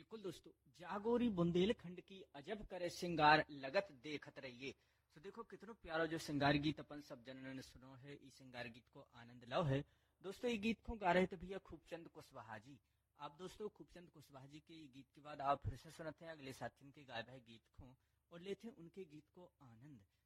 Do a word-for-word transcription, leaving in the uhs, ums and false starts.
बिल्कुल दोस्तों, जागोरी बुंदेलखंड की अजब करे सिंगार लगत देखत रहिए। तो देखो कितनो प्यारो जो सिंगार गीत अपन सब जनन ने सुनो है, इस सिंगार गीत को आनंद लो है। दोस्तों ये गीत को गा रहे थे भैया खूबचंद कुशवाहा जी। आप दोस्तों खूबचंद कुशवाहा जी के ये गीत के बाद आप फिर से सुनते हैं अगले साथी के गाए भय गीत को और लेते हैं उनके गीत को आनंद।